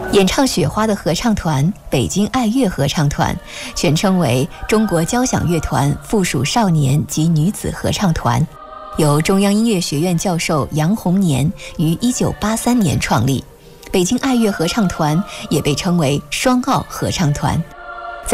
演唱《雪花》的合唱团北京爱乐合唱团，全称为中国交响乐团附属少年及女子合唱团，由中央音乐学院教授杨洪年于1983年创立。北京爱乐合唱团也被称为双奥合唱团。